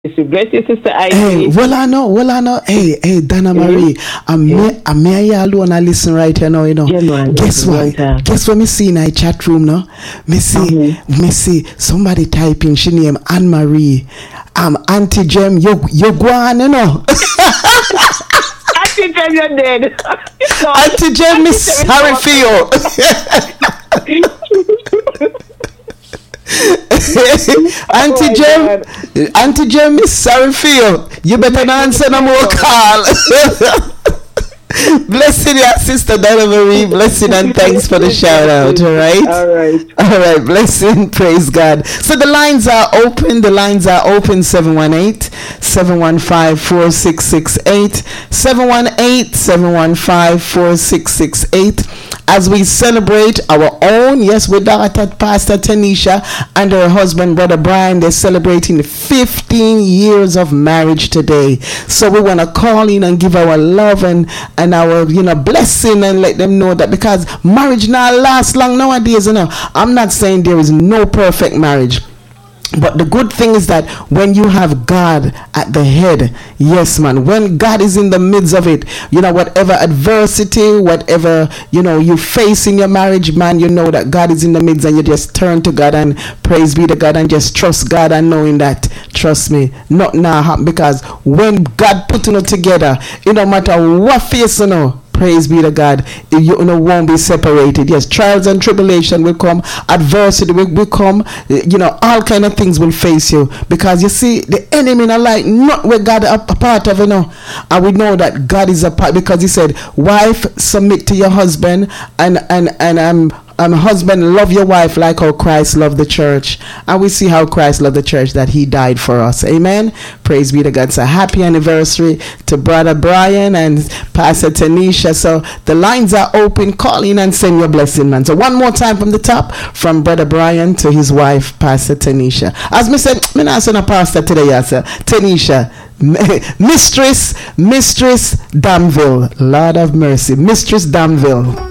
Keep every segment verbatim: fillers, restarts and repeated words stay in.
Bless you, Sister Hey, Ivy. well I know, well I know. Hey, hey, Dana Marie, I'm me, I'm me alone. I listen right here now. You know. Yeah, man. Guess what? Right, Guess what? Me see in a chat room now. Me see, Mhm. me see somebody typing. She name Anne Marie. Um, Auntie Jem, you you go on, you know. Auntie Jem, you're dead. No, Auntie Jem, me Auntie Jem is sorry for you. Auntie my Jem, God. Auntie Jem, me sorry for you. You better not answer no more call. Blessing your sister Donna Marie, blessing and thanks for the shout out. All right, All right. all right, blessing, praise God. So the lines are open. The lines are open. seven one eight, seven one five, four six six eight, seven one eight, seven one five, four six six eight. As we celebrate our own, yes, with Doctor Pastor Tanisha and her husband, Brother Brian, they're celebrating fifteen years of marriage today. So we want to call in and give our love and, and our, you know, blessing and let them know that because marriage not lasts long nowadays, you know. I'm not saying there is no perfect marriage. But the good thing is that when you have God at the head, yes, man, when God is in the midst of it, you know, whatever adversity, whatever, you know, you face in your marriage, man, you know that God is in the midst and you just turn to God and praise be to God and just trust God and knowing that, trust me, not now happen because when God putting it together, it no matter what face, you know, praise be to God, you know, won't be separated. Yes, trials and tribulation will come, adversity will, will come, you know, all kind of things will face you because you see the enemy not like not where God a, a part of, you know, and we know that God is a part because he said, wife, submit to your husband and and and um Um, husband, love your wife like how Christ loved the church. And we see how Christ loved the church, that he died for us. Amen. Praise be to God. So happy anniversary to Brother Brian and Pastor Tanisha. So the lines are open. Call in and send your blessing, man. So one more time from the top, from Brother Brian to his wife, Pastor Tanisha. As me said, me not saying a pastor today, yes, sir. Tanisha. Mistress, Mistress Danville. Lord of mercy. Mistress Danville.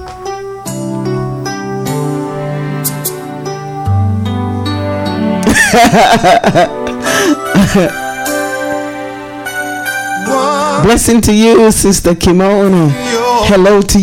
Blessing to you, Sister Kimona. Hello to you.